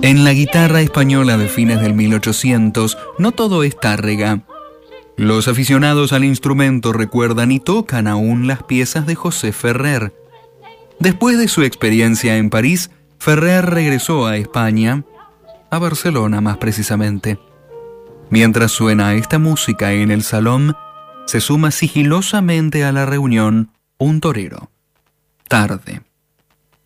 En la guitarra española de fines del 1800, no todo es tárrega. Los aficionados al instrumento recuerdan y tocan aún las piezas de José Ferrer. Después de su experiencia en París, Ferrer regresó a España, a Barcelona más precisamente. Mientras suena esta música en el salón, se suma sigilosamente a la reunión un torero. Tarde.